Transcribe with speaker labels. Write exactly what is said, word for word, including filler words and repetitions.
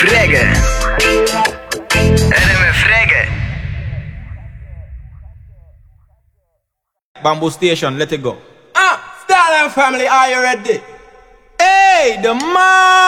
Speaker 1: reggae. R M F reggae.
Speaker 2: Bamboo Station, let it go.
Speaker 3: Ah, Starland family, are you ready?
Speaker 2: Hey, the man.